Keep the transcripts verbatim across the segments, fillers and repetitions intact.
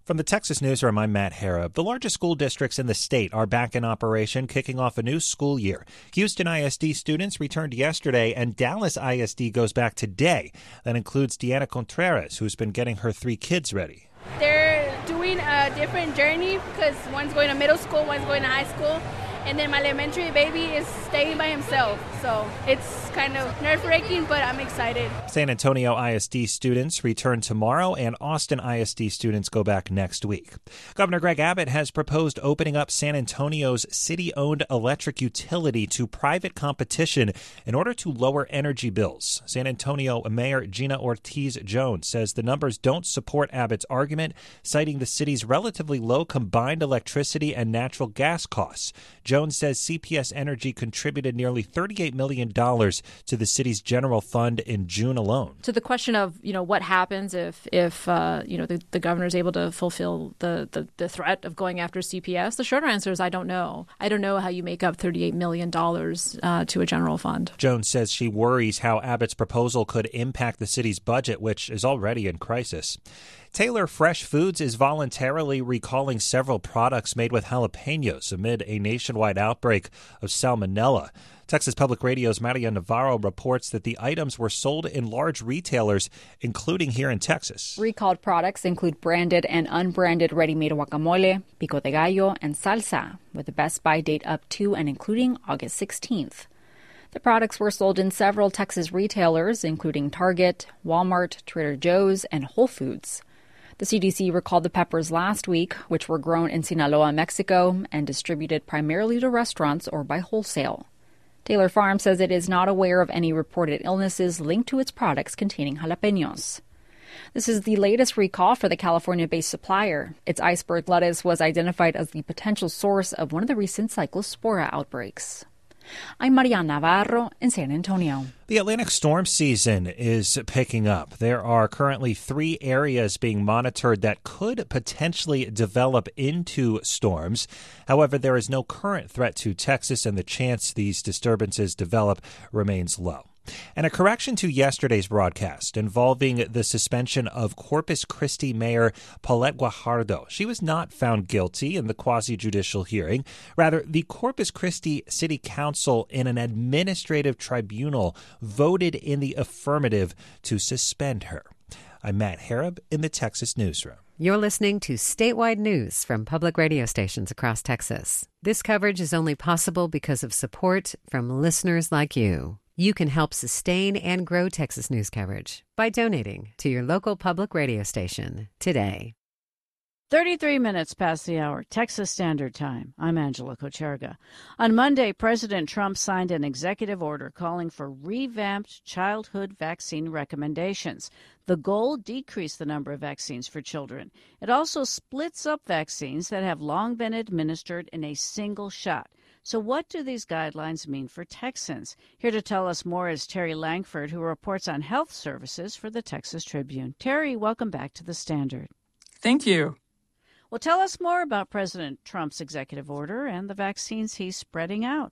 From the Texas Newsroom, I'm Matt Harrop. The largest school districts in the state are back in operation, kicking off a new school year. Houston I S D students returned yesterday, and Dallas I S D goes back today. That includes Deanna Contreras, who's been getting her three kids ready. They're doing a different journey because one's going to middle school, one's going to high school, and then my elementary baby is staying by himself. So it's kind of nerve-wracking, but I'm excited. San Antonio I S D students return tomorrow, and Austin I S D students go back next week. Governor Greg Abbott has proposed opening up San Antonio's city-owned electric utility to private competition in order to lower energy bills. San Antonio Mayor Gina Ortiz-Jones says the numbers don't support Abbott's argument, citing the city's relatively low combined electricity and natural gas costs. Jones says C P S Energy contributed nearly thirty-eight million dollars to the city's general fund in June alone. To the question of, you know, what happens if, if uh, you know, the, the governor is able to fulfill the, the, the threat of going after C P S, the shorter answer is I don't know. I don't know how you make up thirty-eight million dollars uh, to a general fund. Jones says she worries how Abbott's proposal could impact the city's budget, which is already in crisis. Taylor Fresh Foods is voluntarily recalling several products made with jalapenos amid a nationwide outbreak of salmonella. Texas Public Radio's Maria Navarro reports that the items were sold in large retailers, including here in Texas. Recalled products include branded and unbranded ready-made guacamole, pico de gallo, and salsa, with a Best Buy date up to and including August sixteenth. The products were sold in several Texas retailers, including Target, Walmart, Trader Joe's, and Whole Foods. The C D C recalled the peppers last week, which were grown in Sinaloa, Mexico, and distributed primarily to restaurants or by wholesale. Taylor Farm says it is not aware of any reported illnesses linked to its products containing jalapenos. This is the latest recall for the California-based supplier. Its iceberg lettuce was identified as the potential source of one of the recent cyclospora outbreaks. I'm Maria Navarro in San Antonio. The Atlantic storm season is picking up. There are currently three areas being monitored that could potentially develop into storms. However, there is no current threat to Texas, and the chance these disturbances develop remains low. And a correction to yesterday's broadcast involving the suspension of Corpus Christi Mayor Paulette Guajardo. She was not found guilty in the quasi-judicial hearing. Rather, the Corpus Christi City Council in an administrative tribunal voted in the affirmative to suspend her. I'm Matt Harrop in the Texas Newsroom. You're listening to statewide news from public radio stations across Texas. This coverage is only possible because of support from listeners like you. You can help sustain and grow Texas news coverage by donating to your local public radio station today. thirty-three minutes past the hour, Texas Standard Time. I'm Angela Kocherga. On Monday, President Trump signed an executive order calling for revamped childhood vaccine recommendations. The goal, decrease the number of vaccines for children. It also splits up vaccines that have long been administered in a single shot. So what do these guidelines mean for Texans? Here to tell us more is Terry Langford, who reports on health services for the Texas Tribune. Terry, welcome back to the Standard. Thank you. Well, tell us more about President Trump's executive order and the vaccines he's spreading out.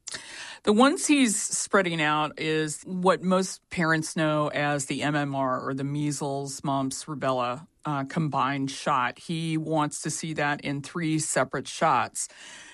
The ones he's spreading out is what most parents know as the M M R, or the measles, mumps, rubella uh, combined shot. He wants to see that in three separate shots.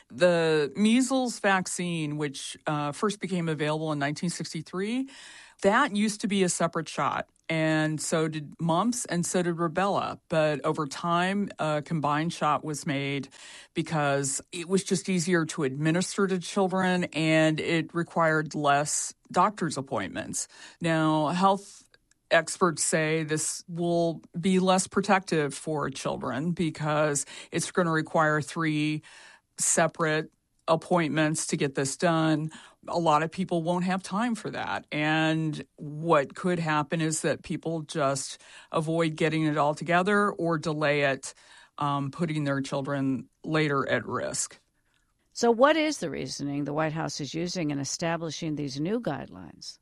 The measles vaccine, which uh, first became available in nineteen sixty-three, that used to be a separate shot. And so did mumps, and so did rubella. But over time, a combined shot was made because it was just easier to administer to children, and it required less doctor's appointments. Now, health experts say this will be less protective for children because it's going to require three separate appointments to get this done. A lot of people won't have time for that. And what could happen is that people just avoid getting it all together or delay it, um, putting their children later at risk. So what is the reasoning the White House is using in establishing these new guidelines?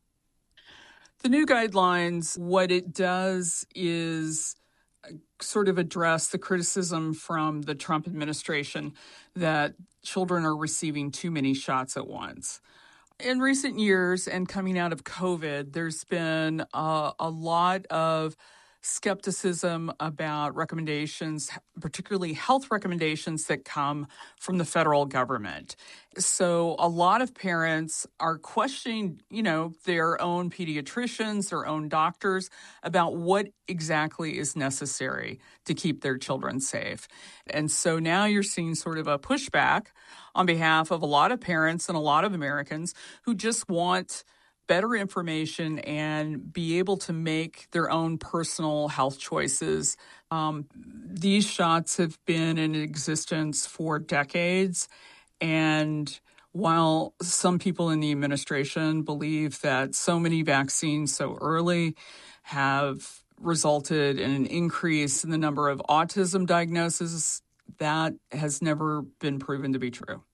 The new guidelines, what it does is sort of address the criticism from the Trump administration that children are receiving too many shots at once. In recent years and coming out of COVID, there's been a, a lot of skepticism about recommendations, particularly health recommendations that come from the federal government. So a lot of parents are questioning, you know, their own pediatricians, their own doctors about what exactly is necessary to keep their children safe. And so now you're seeing sort of a pushback on behalf of a lot of parents and a lot of Americans who just want better information and be able to make their own personal health choices. Um, these shots have been in existence for decades. And while some people in the administration believe that so many vaccines so early have resulted in an increase in the number of autism diagnoses, that has never been proven to be true.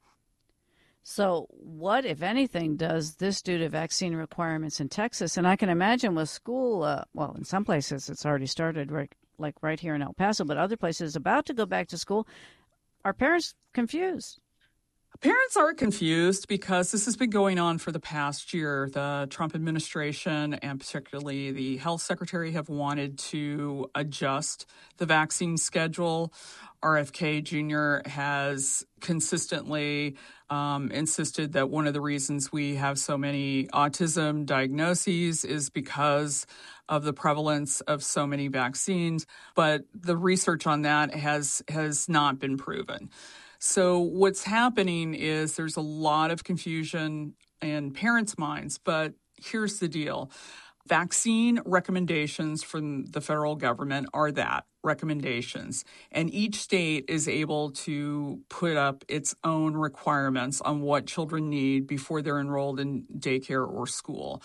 So what, if anything, does this do to vaccine requirements in Texas? And I can imagine with school, uh, well, in some places it's already started, right, like right here in El Paso, but other places about to go back to school. Are parents confused? Parents are confused because this has been going on for the past year. The Trump administration and particularly the health secretary have wanted to adjust the vaccine schedule. R F K Junior has consistently um, insisted that one of the reasons we have so many autism diagnoses is because of the prevalence of so many vaccines. But the research on that has has not been proven. So what's happening is there's a lot of confusion in parents' minds, but here's the deal. Vaccine recommendations from the federal government are that, recommendations. And each state is able to put up its own requirements on what children need before they're enrolled in daycare or school.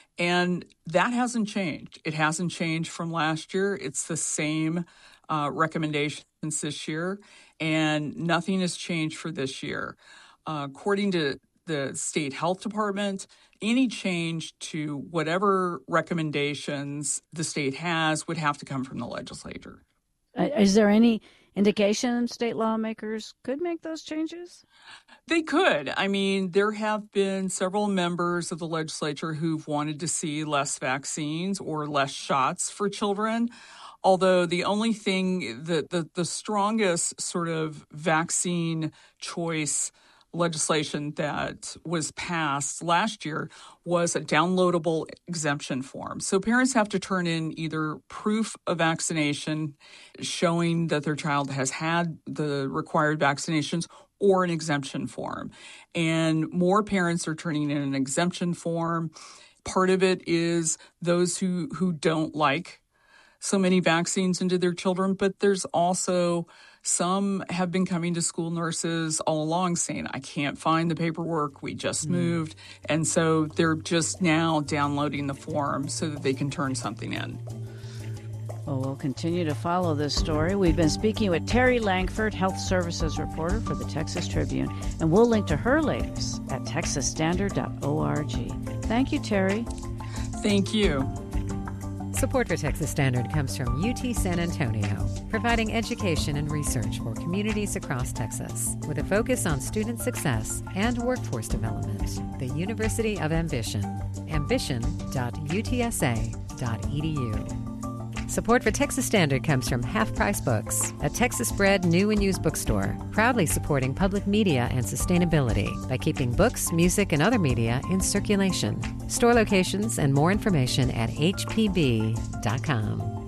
And that hasn't changed. It hasn't changed from last year. It's the same uh, recommendations this year, and nothing has changed for this year. Uh, according to the state health department, any change to whatever recommendations the state has would have to come from the legislature. Uh, is there any indication state lawmakers could make those changes? They could. I mean, there have been several members of the legislature who've wanted to see less vaccines or less shots for children. Although the only thing that the, the strongest sort of vaccine choice legislation that was passed last year was a downloadable exemption form. So parents have to turn in either proof of vaccination showing that their child has had the required vaccinations or an exemption form. And more parents are turning in an exemption form. Part of it is those who, who don't like so many vaccines into their children, but there's also some have been coming to school nurses all along saying, I can't find the paperwork, we just mm. moved. And so they're just now downloading the form so that they can turn something in. Well, we'll continue to follow this story. We've been speaking with Terry Langford, health services reporter for the Texas Tribune, and we'll link to her latest at texas standard dot org. Thank you, Terry. Thank you. Support for Texas Standard comes from U T San Antonio, providing education and research for communities across Texas, with a focus on student success and workforce development. The University of Ambition, ambition dot u t s a dot e d u. Support for Texas Standard comes from Half Price Books, a Texas-bred new and used bookstore, proudly supporting public media and sustainability by keeping books, music, and other media in circulation. Store locations and more information at h p b dot com.